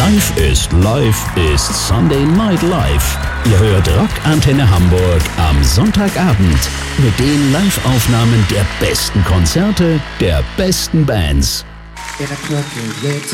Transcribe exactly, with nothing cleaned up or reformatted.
Live ist Live ist Sunday Night Live. Ihr hört Rockantenne Hamburg am Sonntagabend mit den Live-Aufnahmen der besten Konzerte der besten Bands. In a crooked little